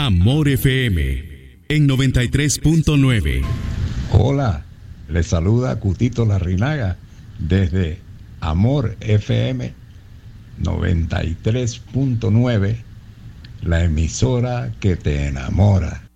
Amor FM en 93.9. Hola, les saluda Cutito Larrinaga desde Amor FM 93.9, la emisora que te enamora.